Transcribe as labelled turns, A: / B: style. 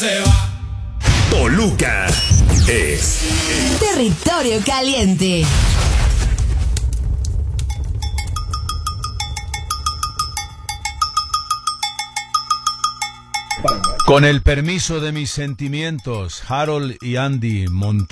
A: se va.
B: Toluca es
C: Territorio Caliente.
D: Con el permiso de mis sentimientos, Harold y Andy Montañez.